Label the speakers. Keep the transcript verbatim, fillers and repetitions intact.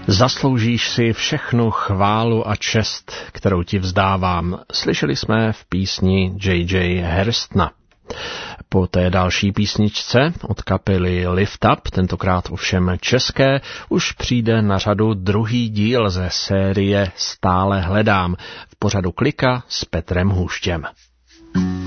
Speaker 1: Zasloužíš si všechnu chválu a čest, kterou ti vzdávám. Slyšeli jsme v písni J J Hairstona. Po té další písničce od kapely Lift Up, tentokrát ovšem české, už přijde na řadu druhý díl ze série Stále hledám v pořadu Klika s Petrem Hůštěm.